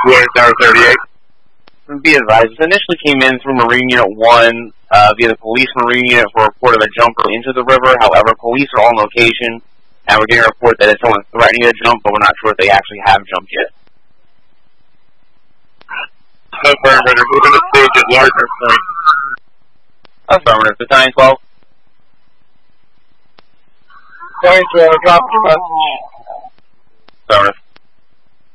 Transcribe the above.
Tower 38. Be advised, this initially came in through Marine Unit 1 via the police Marine Unit for a report of a jumper into the river. However, police are on location, and we're getting a report that it's someone threatening to jump, but we're not sure if they actually have jumped yet. Affirmative, moving to stage at Lardner Point. Affirmative, Battalion 12. Battalion 12, drop your message.